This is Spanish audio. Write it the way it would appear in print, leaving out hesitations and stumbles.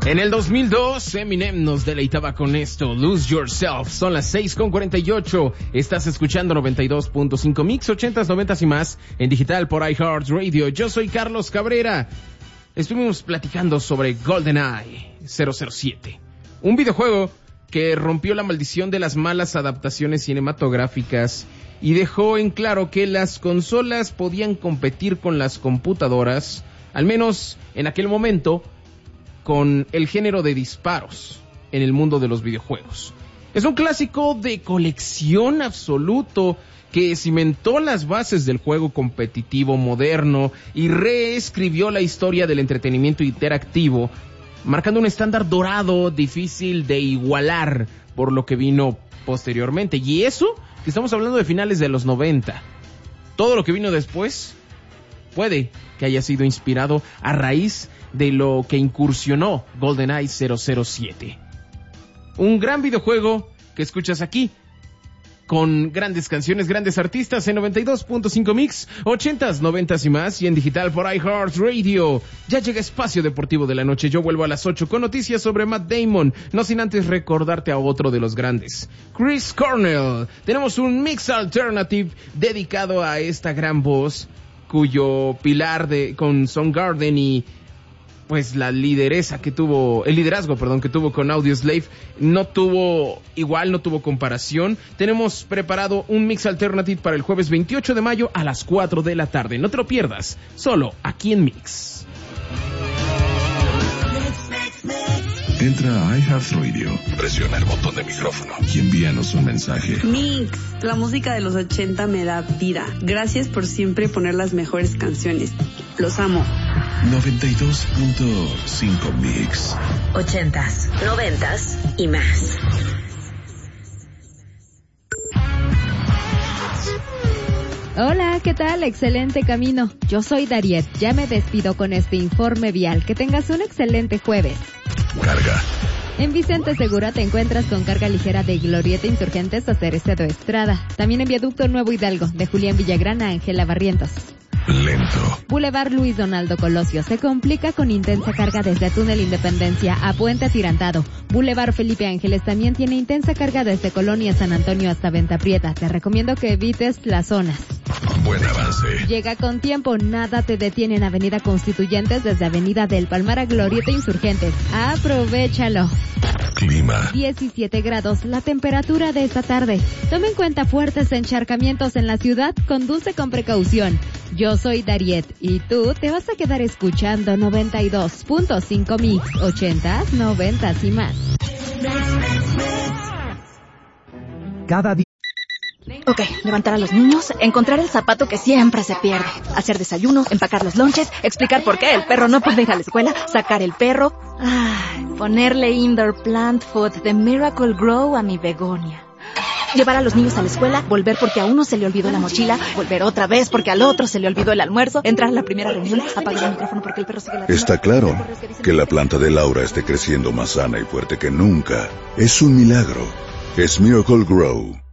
En el 2002, Eminem nos deleitaba con esto, Lose Yourself. Son las 6:48. Estás escuchando 92.5 Mix, 80s, 90s y más en digital por iHeartRadio. Yo soy Carlos Cabrera. Estuvimos platicando sobre GoldenEye 007, un videojuego que rompió la maldición de las malas adaptaciones cinematográficas y dejó en claro que las consolas podían competir con las computadoras, al menos en aquel momento, con el género de disparos en el mundo de los videojuegos. Es un clásico de colección absoluto que cimentó las bases del juego competitivo moderno y reescribió la historia del entretenimiento interactivo, marcando un estándar dorado difícil de igualar por lo que vino posteriormente. Y eso, que estamos hablando de finales de los 90. Todo lo que vino después puede que haya sido inspirado a raíz de lo que incursionó GoldenEye 007. Un gran videojuego que escuchas aquí, con grandes canciones, grandes artistas en 92.5 Mix, 80s, 90s y más, y en digital por iHeartRadio. Ya llega Espacio Deportivo de la Noche. Yo vuelvo a las 8 con noticias sobre Matt Damon, no sin antes recordarte a otro de los grandes, Chris Cornell. Tenemos un mix alternative dedicado a esta gran voz, cuyo pilar con Soundgarden y pues el liderazgo que tuvo con Audioslave no tuvo comparación. Tenemos preparado un mix alternative para el jueves 28 de mayo a las 4 de la tarde. No te lo pierdas, solo aquí en Mix. Entra a iHeartRadio, presiona el botón de micrófono y envíanos un mensaje. Mix, la música de los 80 me da vida. Gracias por siempre poner las mejores canciones. Los amo. 92.5 Mix. 80s, 90s y más. Hola, ¿qué tal? Excelente camino. Yo soy Dariet. Ya me despido con este informe vial. Que tengas un excelente jueves. Carga. En Vicente Segura te encuentras con carga ligera de Glorieta Insurgentes a Cerezo Estrada. También en Viaducto Nuevo Hidalgo, de Julián Villagrán a Ángela Barrientos. Lento. Boulevard Luis Donaldo Colosio se complica con intensa carga desde Túnel Independencia a Puente Atirantado. Boulevard Felipe Ángeles también tiene intensa carga desde Colonia San Antonio hasta Venta Prieta. Te recomiendo que evites las zonas. Buen avance. Llega con tiempo, nada te detiene en Avenida Constituyentes desde Avenida del Palmar a Glorieta Insurgentes. Aprovechalo. Clima. 17 grados, la temperatura de esta tarde. Toma en cuenta fuertes encharcamientos en la ciudad, conduce con precaución. Yo soy Dariet y tú te vas a quedar escuchando 92.5 Mix, 80s, 90s y más. Cada día. Ok, levantar a los niños, encontrar el zapato que siempre se pierde, hacer desayuno, empacar los lonches, explicar por qué el perro no puede ir a la escuela, sacar el perro, ponerle indoor plant food de Miracle Grow a mi begonia. Llevar a los niños a la escuela, volver porque a uno se le olvidó la mochila, volver otra vez porque al otro se le olvidó el almuerzo, entrar a la primera reunión, apagar el micrófono porque el perro sigue ladrando. Está claro que la planta de Laura esté creciendo más sana y fuerte que nunca. Es un milagro. Es Miracle Grow.